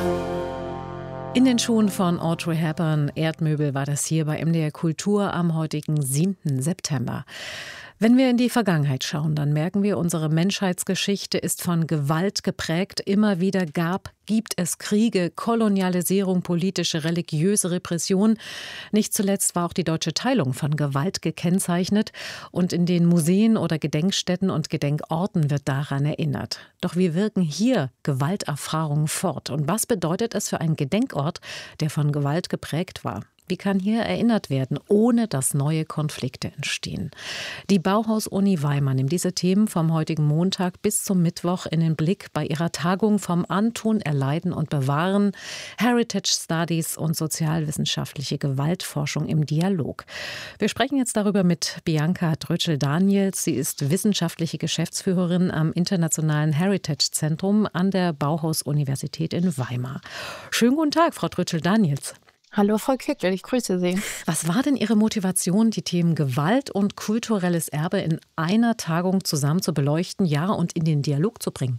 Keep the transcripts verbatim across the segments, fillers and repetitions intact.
In den Schuhen von Audrey Hepburn, Erdmöbel, war das hier bei M D R Kultur am heutigen siebten September. Wenn wir in die Vergangenheit schauen, dann merken wir, unsere Menschheitsgeschichte ist von Gewalt geprägt. Immer wieder gab, gibt es Kriege, Kolonialisierung, politische, religiöse Repression. Nicht zuletzt war auch die deutsche Teilung von Gewalt gekennzeichnet. Und in den Museen oder Gedenkstätten und Gedenkorten wird daran erinnert. Doch wie wirken hier Gewalterfahrungen fort? Und was bedeutet es für einen Gedenkort, der von Gewalt geprägt war? Wie kann hier erinnert werden, ohne dass neue Konflikte entstehen? Die Bauhaus-Uni Weimar nimmt diese Themen vom heutigen Montag bis zum Mittwoch in den Blick bei ihrer Tagung vom Antun, Erleiden und Bewahren, Heritage Studies und sozialwissenschaftliche Gewaltforschung im Dialog. Wir sprechen jetzt darüber mit Bianca Drötschel-Daniels. Sie ist wissenschaftliche Geschäftsführerin am Internationalen Heritage Zentrum an der Bauhaus-Universität in Weimar. Schönen guten Tag, Frau Drötschel-Daniels. Hallo Frau Kickel, ich grüße Sie. Was war denn Ihre Motivation, die Themen Gewalt und kulturelles Erbe in einer Tagung zusammen zu beleuchten, ja, und in den Dialog zu bringen?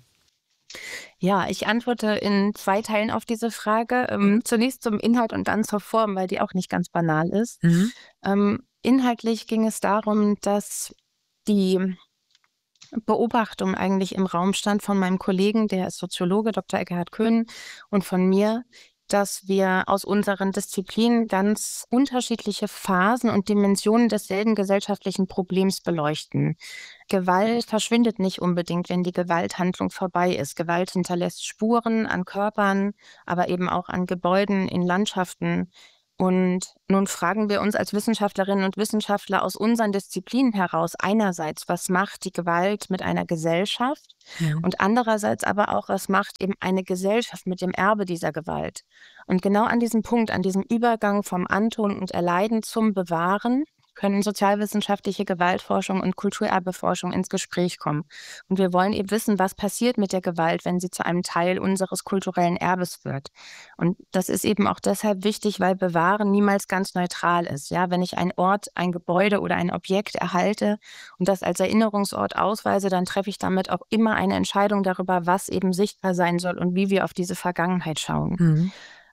Ja, ich antworte in zwei Teilen auf diese Frage. Ähm, zunächst zum Inhalt und dann zur Form, weil die auch nicht ganz banal ist. Mhm. Ähm, inhaltlich ging es darum, dass die Beobachtung eigentlich im Raum stand von meinem Kollegen, der ist Soziologe, Doktor Eckhard Köhn, und von mir, dass wir aus unseren Disziplinen ganz unterschiedliche Phasen und Dimensionen desselben gesellschaftlichen Problems beleuchten. Gewalt verschwindet nicht unbedingt, wenn die Gewalthandlung vorbei ist. Gewalt hinterlässt Spuren an Körpern, aber eben auch an Gebäuden, in Landschaften. Und nun fragen wir uns als Wissenschaftlerinnen und Wissenschaftler aus unseren Disziplinen heraus einerseits, was macht die Gewalt mit einer Gesellschaft? Ja. Und andererseits aber auch, was macht eben eine Gesellschaft mit dem Erbe dieser Gewalt? Und genau an diesem Punkt, an diesem Übergang vom Antun und Erleiden zum Bewahren, können sozialwissenschaftliche Gewaltforschung und Kulturerbeforschung ins Gespräch kommen. Und wir wollen eben wissen, was passiert mit der Gewalt, wenn sie zu einem Teil unseres kulturellen Erbes wird. Und das ist eben auch deshalb wichtig, weil Bewahren niemals ganz neutral ist. Ja, wenn ich einen Ort, ein Gebäude oder ein Objekt erhalte und das als Erinnerungsort ausweise, dann treffe ich damit auch immer eine Entscheidung darüber, was eben sichtbar sein soll und wie wir auf diese Vergangenheit schauen. Mhm.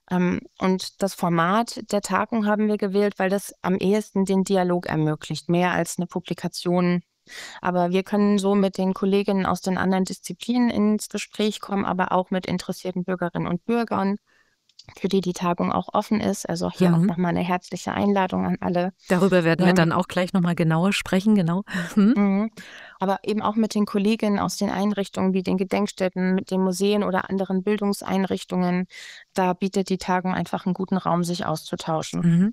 Und das Format der Tagung haben wir gewählt, weil das am ehesten den Dialog ermöglicht, mehr als eine Publikation. Aber wir können so mit den Kolleginnen aus den anderen Disziplinen ins Gespräch kommen, aber auch mit interessierten Bürgerinnen und Bürgern, für die die Tagung auch offen ist. Also hier mhm. auch nochmal eine herzliche Einladung an alle. Darüber werden ja. wir dann auch gleich nochmal genauer sprechen, genau. Hm? Mhm. Aber eben auch mit den Kolleginnen aus den Einrichtungen wie den Gedenkstätten, mit den Museen oder anderen Bildungseinrichtungen. Da bietet die Tagung einfach einen guten Raum, sich auszutauschen. Mhm.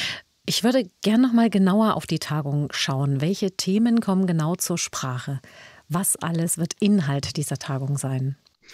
Ich würde gerne nochmal genauer auf die Tagung schauen. Welche Themen kommen genau zur Sprache? Was alles wird Inhalt dieser Tagung sein?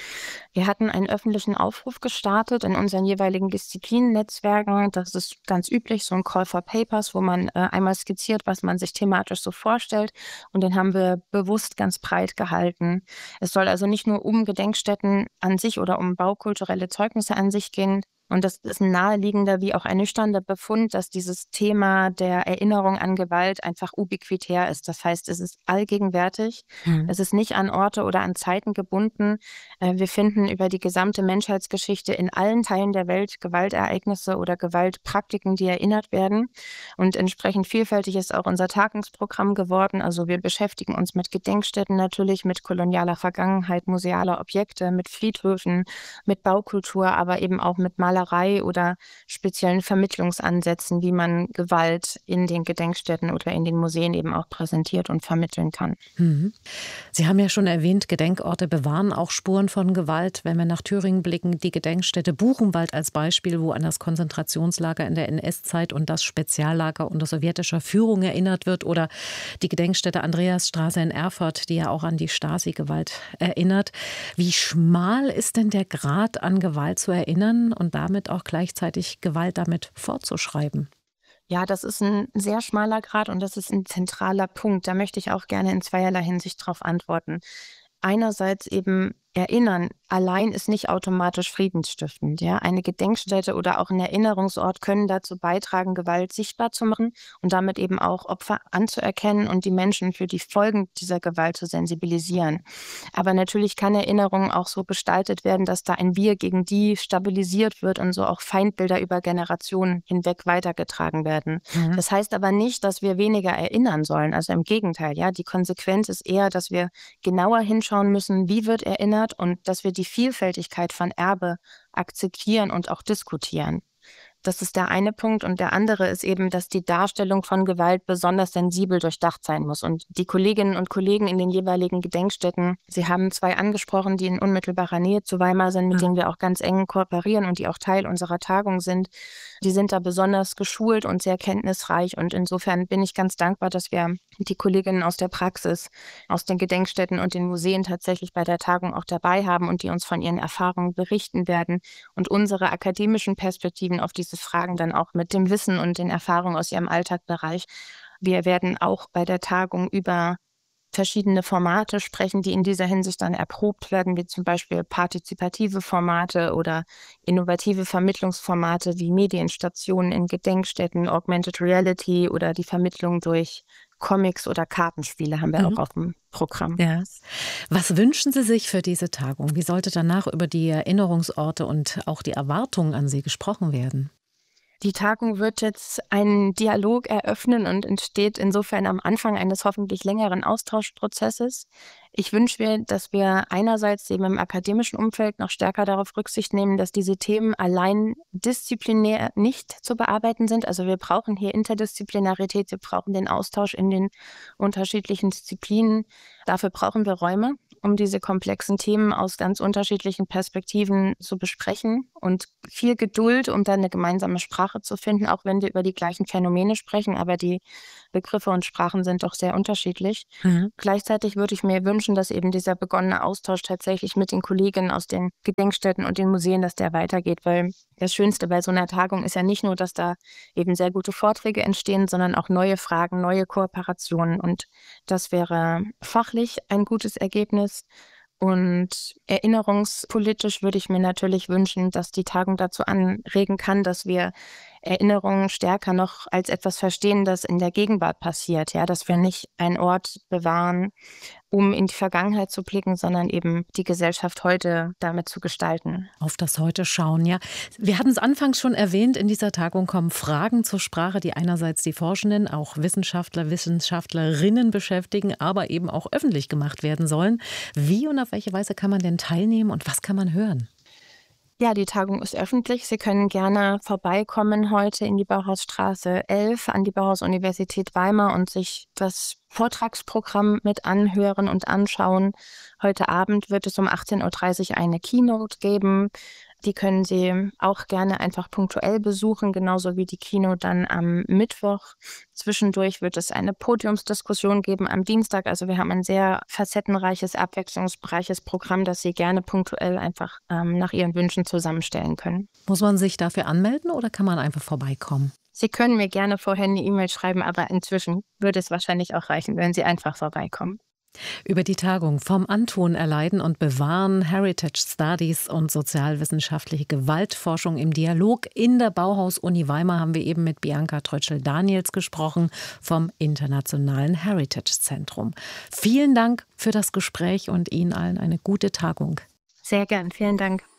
Wir hatten einen öffentlichen Aufruf gestartet in unseren jeweiligen Disziplinennetzwerken. Das ist ganz üblich, so ein Call for Papers, wo man äh, einmal skizziert, was man sich thematisch so vorstellt. Und den haben wir bewusst ganz breit gehalten. Es soll also nicht nur um Gedenkstätten an sich oder um baukulturelle Zeugnisse an sich gehen. Und das ist ein naheliegender wie auch ernüchternder Befund, dass dieses Thema der Erinnerung an Gewalt einfach ubiquitär ist. Das heißt, es ist allgegenwärtig. Mhm. Es ist nicht an Orte oder an Zeiten gebunden. Wir finden über die gesamte Menschheitsgeschichte in allen Teilen der Welt Gewaltereignisse oder Gewaltpraktiken, die erinnert werden. Und entsprechend vielfältig ist auch unser Tagungsprogramm geworden. Also wir beschäftigen uns mit Gedenkstätten natürlich, mit kolonialer Vergangenheit, musealer Objekte, mit Friedhöfen, mit Baukultur, aber eben auch mit Malerei oder speziellen Vermittlungsansätzen, wie man Gewalt in den Gedenkstätten oder in den Museen eben auch präsentiert und vermitteln kann. Mhm. Sie haben ja schon erwähnt, Gedenkorte bewahren auch Spuren von Gewalt. Wenn wir nach Thüringen blicken, die Gedenkstätte Buchenwald als Beispiel, wo an das Konzentrationslager in der N S-Zeit und das Speziallager unter sowjetischer Führung erinnert wird, oder die Gedenkstätte Andreasstraße in Erfurt, die ja auch an die Stasi-Gewalt erinnert. Wie schmal ist denn der Grad, an Gewalt zu erinnern und damit auch gleichzeitig Gewalt damit fortzuschreiben? Ja, das ist ein sehr schmaler Grad und das ist ein zentraler Punkt. Da möchte ich auch gerne in zweierlei Hinsicht drauf antworten. Einerseits eben Erinnern allein ist nicht automatisch friedensstiftend. Ja? Eine Gedenkstätte oder auch ein Erinnerungsort können dazu beitragen, Gewalt sichtbar zu machen und damit eben auch Opfer anzuerkennen und die Menschen für die Folgen dieser Gewalt zu sensibilisieren. Aber natürlich kann Erinnerung auch so gestaltet werden, dass da ein Wir gegen die stabilisiert wird und so auch Feindbilder über Generationen hinweg weitergetragen werden. Mhm. Das heißt aber nicht, dass wir weniger erinnern sollen. Also im Gegenteil, ja, die Konsequenz ist eher, dass wir genauer hinschauen müssen, wie wird erinnert, und dass wir die Vielfältigkeit von Erbe akzeptieren und auch diskutieren. Das ist der eine Punkt. Und der andere ist eben, dass die Darstellung von Gewalt besonders sensibel durchdacht sein muss. Und die Kolleginnen und Kollegen in den jeweiligen Gedenkstätten, Sie haben zwei angesprochen, die in unmittelbarer Nähe zu Weimar sind, mit denen wir auch ganz eng kooperieren und die auch Teil unserer Tagung sind. Die sind da besonders geschult und sehr kenntnisreich. Und insofern bin ich ganz dankbar, dass wir die Kolleginnen aus der Praxis, aus den Gedenkstätten und den Museen tatsächlich bei der Tagung auch dabei haben und die uns von ihren Erfahrungen berichten werden und unsere akademischen Perspektiven auf diese Fragen dann auch mit dem Wissen und den Erfahrungen aus ihrem Alltagsbereich. Wir werden auch bei der Tagung über verschiedene Formate sprechen, die in dieser Hinsicht dann erprobt werden, wie zum Beispiel partizipative Formate oder innovative Vermittlungsformate wie Medienstationen in Gedenkstätten, Augmented Reality oder die Vermittlung durch Comics oder Kartenspiele haben wir mhm. auch auf dem Programm. Ja. Was wünschen Sie sich für diese Tagung? Wie sollte danach über die Erinnerungsorte und auch die Erwartungen an sie gesprochen werden? Die Tagung wird jetzt einen Dialog eröffnen und entsteht insofern am Anfang eines hoffentlich längeren Austauschprozesses. Ich wünsche mir, dass wir einerseits eben im akademischen Umfeld noch stärker darauf Rücksicht nehmen, dass diese Themen allein disziplinär nicht zu bearbeiten sind. Also wir brauchen hier Interdisziplinarität, wir brauchen den Austausch in den unterschiedlichen Disziplinen. Dafür brauchen wir Räume, um diese komplexen Themen aus ganz unterschiedlichen Perspektiven zu besprechen und viel Geduld, um dann eine gemeinsame Sprache zu finden, auch wenn wir über die gleichen Phänomene sprechen, aber die Begriffe und Sprachen sind doch sehr unterschiedlich. Mhm. Gleichzeitig würde ich mir wünschen, dass eben dieser begonnene Austausch tatsächlich mit den Kolleginnen aus den Gedenkstätten und den Museen, dass der weitergeht, weil das Schönste bei so einer Tagung ist ja nicht nur, dass da eben sehr gute Vorträge entstehen, sondern auch neue Fragen, neue Kooperationen, und das wäre fachlich ein gutes Ergebnis. Und erinnerungspolitisch würde ich mir natürlich wünschen, dass die Tagung dazu anregen kann, dass wir Erinnerungen stärker noch als etwas verstehen, das in der Gegenwart passiert. Ja, dass wir nicht einen Ort bewahren, um in die Vergangenheit zu blicken, sondern eben die Gesellschaft heute damit zu gestalten. Auf das Heute schauen, ja. Wir hatten es anfangs schon erwähnt, in dieser Tagung kommen Fragen zur Sprache, die einerseits die Forschenden, auch Wissenschaftler, Wissenschaftlerinnen beschäftigen, aber eben auch öffentlich gemacht werden sollen. Wie und auf welche Weise kann man denn teilnehmen und was kann man hören? Ja, die Tagung ist öffentlich. Sie können gerne vorbeikommen heute in die Bauhausstraße elf an die Bauhaus-Universität Weimar und sich das Vortragsprogramm mit anhören und anschauen. Heute Abend wird es um achtzehn Uhr dreißig eine Keynote geben. Die können Sie auch gerne einfach punktuell besuchen, genauso wie die Keynote dann am Mittwoch. Zwischendurch wird es eine Podiumsdiskussion geben am Dienstag. Also wir haben ein sehr facettenreiches, abwechslungsreiches Programm, das Sie gerne punktuell einfach ähm, nach Ihren Wünschen zusammenstellen können. Muss man sich dafür anmelden oder kann man einfach vorbeikommen? Sie können mir gerne vorher eine E-Mail schreiben, aber inzwischen würde es wahrscheinlich auch reichen, wenn Sie einfach vorbeikommen. Über die Tagung vom Antun erleiden und bewahren, Heritage Studies und sozialwissenschaftliche Gewaltforschung im Dialog in der Bauhaus-Uni Weimar haben wir eben mit Bianca Trötschel-Daniels gesprochen vom Internationalen Heritage Zentrum. Vielen Dank für das Gespräch und Ihnen allen eine gute Tagung. Sehr gern, vielen Dank.